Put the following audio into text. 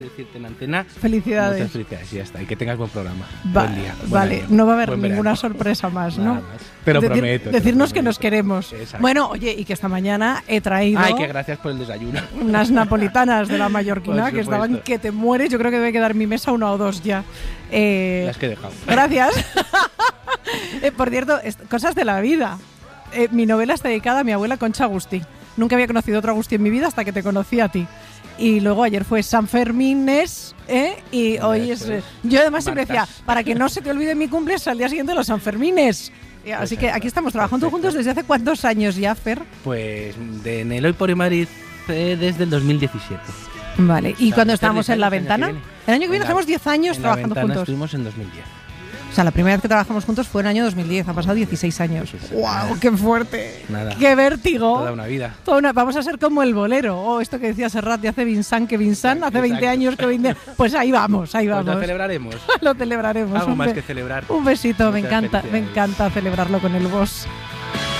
decirte en antena. Felicidades. Muchas felicidades y ya está. Y que tengas buen programa. Buen día. Vale, año, no va a haber buen ninguna verano. sorpresa más, ¿no? Nada más. Pero prometo. Decirnos que nos queremos. Exacto. Bueno, oye, y que esta mañana he traído Ay, que gracias por el desayuno. unas napolitanas de la mallorquina Por que estaban supuesto. que te mueres. Yo creo que debe quedar mi mesa una o dos ya. Las que he dejado. Gracias. Por cierto, cosas de la vida. Mi novela está dedicada a mi abuela Concha Agustí. Nunca había conocido otro Agustí en mi vida hasta que te conocí a ti. Y luego ayer fue San Fermines, y hoy es... yo además siempre decía, para que no se te olvide mi cumpleaños al día siguiente los San Fermines. Así que aquí estamos trabajando juntos desde hace ¿cuántos años ya, Fer? Pues en el Hoy por Hoy Madrid desde el 2017. Vale, y sea, cuando hacer estábamos 10 en la años el año ventana, que viene. el año que viene En la- hacemos 10 años en trabajando la ventana juntos. Estuvimos en 2010. O sea, la primera vez que trabajamos juntos fue en el año 2010, ha pasado 16 años. Sí, sí. ¡Wow! ¡Qué fuerte! Nada. ¡Qué vértigo! Toda una vida. Vamos a ser como el bolero. O esto que decía Serrat de hace Vincent, que Vincent hace 20 Exacto. años que 20. Pues ahí vamos. Pues lo Lo celebraremos. celebraremos. Algo Un más que celebrar. Un besito, me Muchas encanta felicidades. celebrarlo con el boss.